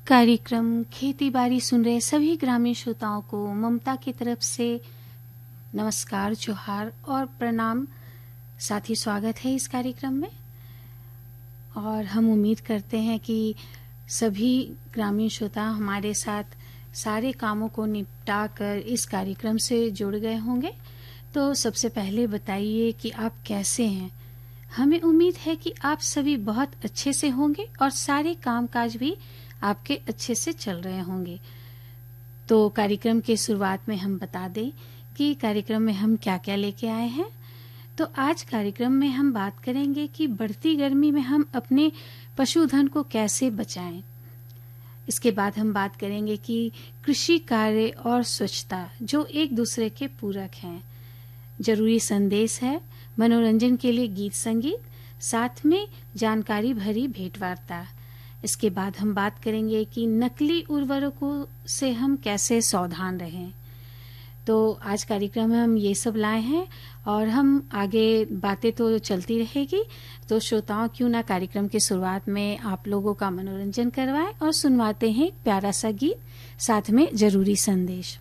कार्यक्रम खेती बाड़ी सुन रहे सभी ग्रामीण श्रोताओं को ममता की तरफ से नमस्कार, जोहार और प्रणाम। साथ ही स्वागत है इस कार्यक्रम में और हम उम्मीद करते हैं कि सभी ग्रामीण श्रोता हमारे साथ सारे कामों को निपटा कर इस कार्यक्रम से जुड़ गए होंगे। तो सबसे पहले बताइए कि आप कैसे हैं। हमें उम्मीद है कि आप सभी बहुत अच्छे से होंगे और सारे कामकाज भी आपके अच्छे से चल रहे होंगे। तो कार्यक्रम के शुरुआत में हम बता दें कि कार्यक्रम में हम क्या क्या लेके आए हैं। तो आज कार्यक्रम में हम बात करेंगे कि बढ़ती गर्मी में हम अपने पशुधन को कैसे बचाएं। इसके बाद हम बात करेंगे कि कृषि कार्य और स्वच्छता जो एक दूसरे के पूरक हैं। जरूरी संदेश है, मनोरंजन के लिए गीत संगीत, साथ में जानकारी भरी भेंटवार्ता। इसके बाद हम बात करेंगे कि नकली उर्वरकों से हम कैसे सावधान रहें। तो आज कार्यक्रम में हम ये सब लाए हैं और हम आगे बातें तो चलती रहेगी। तो श्रोताओं, क्यों ना कार्यक्रम की शुरुआत में आप लोगों का मनोरंजन करवाएं और सुनवाते हैं एक प्यारा सा गीत, साथ में जरूरी संदेश।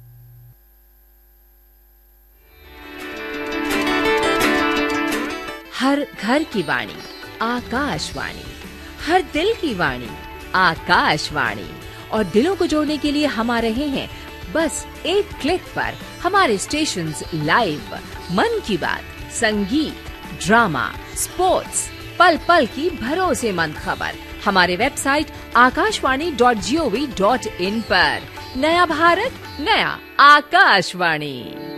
हर घर की वाणी आकाशवाणी, हर दिल की वाणी आकाशवाणी। और दिलों को जोड़ने के लिए हम आ रहे हैं बस एक क्लिक पर। हमारे स्टेशंस लाइव, मन की बात, संगीत, ड्रामा, स्पोर्ट्स, पल पल की भरोसेमंद खबर हमारे वेबसाइट akashwani.gov.in पर। नया भारत, नया आकाशवाणी।